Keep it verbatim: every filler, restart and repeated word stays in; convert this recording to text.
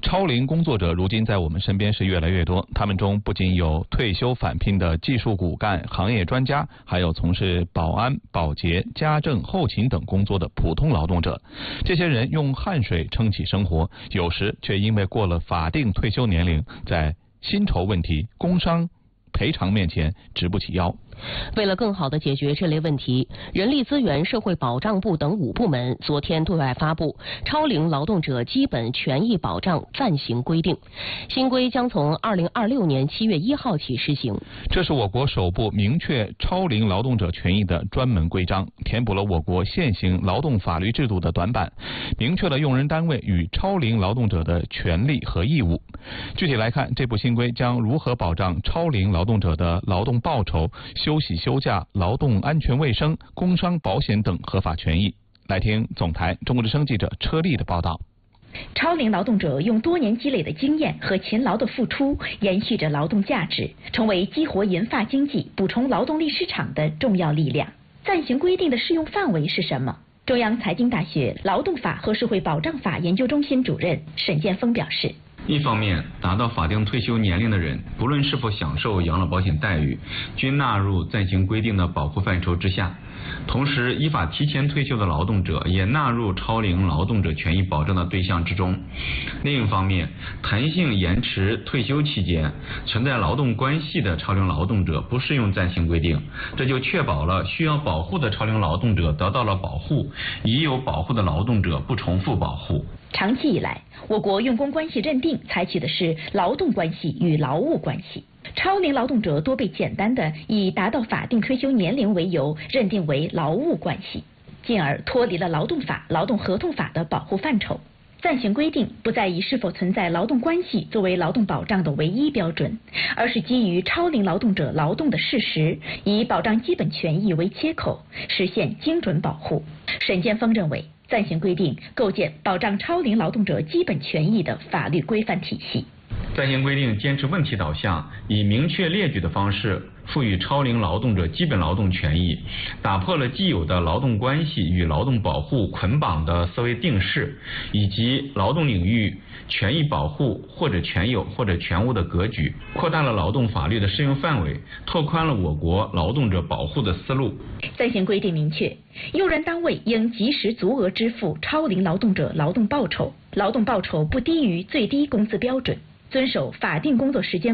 超龄工作者如今在我们身边是越来越多，他们中不仅有退休返聘的技术骨干、行业专家，还有从事保安、保洁、家政、后勤等工作的普通劳动者。这些人用汗水撑起生活，有时却因为过了法定退休年龄，在薪酬问题、工伤赔偿面前直不起腰。 为了更好地解决这类问题，人力资源社会保障部等五部门昨天对外发布《超龄劳动者基本权益保障暂行规定》，新规将从二零二六年七月一号起施行。 这是我国首部明确超龄劳动者权益的专门规章，填补了我国现行劳动法律制度的短板，明确了用人单位与超龄劳动者的权利和义务。具体来看，这部新规将如何保障超龄劳动者的劳动报酬、休息休假、劳动安全卫生、工伤保险等合法权益。来听总台中国之声记者车丽的报道。 超龄劳动者用多年积累的经验和勤劳的付出，延续着劳动价值，成为激活银发经济、补充劳动力市场的重要力量。暂行规定的适用范围是什么？中央财经大学劳动法和社会保障法研究中心主任沈建峰表示。 一方面，达到法定退休年龄的人，不论是否享受养老保险待遇，均纳入暂行规定的保护范畴之下。同时，依法提前退休的劳动者也纳入超龄劳动者权益保障的对象之中。另一方面，弹性延迟退休期间存在劳动关系的超龄劳动者不适用暂行规定，这就确保了需要保护的超龄劳动者得到了保护，已有保护的劳动者不重复保护。 长期以来，我国用工关系认定采取的是劳动关系与劳务关系，超龄劳动者多被简单的以达到法定退休年龄为由认定为劳务关系，进而脱离了劳动法、劳动合同法的保护范畴。暂行规定不再以是否存在劳动关系作为劳动保障的唯一标准，而是基于超龄劳动者劳动的事实，以保障基本权益为切口，实现精准保护。沈建峰认为，暂行规定构建保障超龄劳动者基本权益的法律规范体系。 暂行规定坚持问题导向，以明确列举的方式赋予超龄劳动者基本劳动权益，打破了既有的劳动关系与劳动保护捆绑的思维定式，以及劳动领域权益保护或者全有或者全无的格局，扩大了劳动法律的适用范围，拓宽了我国劳动者保护的思路。 暂行规定明确，用人单位应及时足额支付超龄劳动者劳动报酬，劳动报酬不低于最低工资标准，遵守法定工作时间